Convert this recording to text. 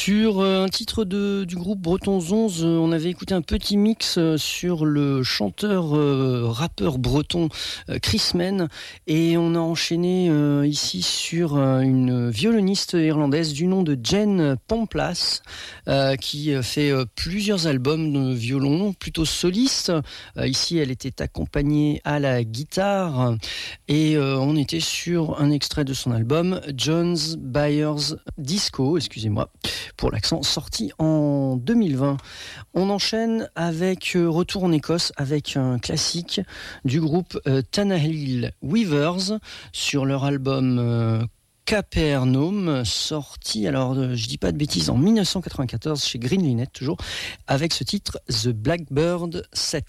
Sur un titre du groupe Bretons 11, on avait écouté un petit mix sur le chanteur rappeur breton Chris Men, et on a enchaîné ici sur une violoniste irlandaise du nom de Jen Pamplas qui fait plusieurs albums de violon plutôt solistes. Ici elle était accompagnée à la guitare et on était sur un extrait de son album John's Byers Disco, excusez-moi pour l'accent, sorti en 2020. On enchaîne avec retour en Écosse avec un classique du groupe Tannahill Weavers sur leur album Capernaum, sorti, alors je dis pas de bêtises, en 1994 chez Green Linnet toujours, avec ce titre The Blackbird Set.